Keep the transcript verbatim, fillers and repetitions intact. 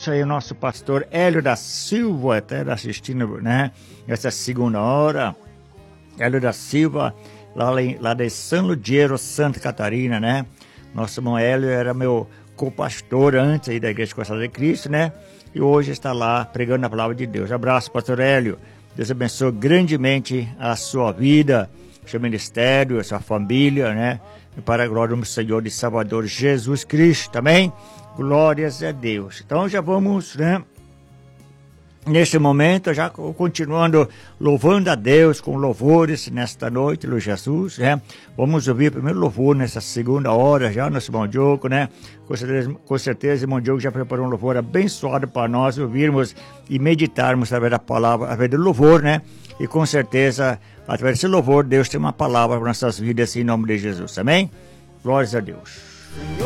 abraço aí ao nosso pastor Hélio da Silva, até assistindo, né, essa segunda hora. Hélio da Silva, lá, lá de São Ludgero, Santa Catarina, né? Nosso irmão Hélio era meu co-pastor antes aí da Igreja Coração de Cristo, né? E hoje está lá pregando a palavra de Deus. Abraço, pastor Hélio. Deus abençoe grandemente a sua vida, seu ministério, a sua família, né? E para a glória do Senhor e Salvador Jesus Cristo, também. Glórias a Deus. Então já vamos, né? Nesse momento, já continuando louvando a Deus com louvores nesta noite, Luiz Jesus, né? Vamos ouvir o primeiro louvor nessa segunda hora, já nosso irmão Diogo, né? Com certeza, com certeza, irmão Diogo já preparou um louvor abençoado para nós ouvirmos e meditarmos através da palavra, através do louvor, né? E com certeza, através desse louvor, Deus tem uma palavra para nossas vidas, em nome de Jesus, amém? Glórias a Deus.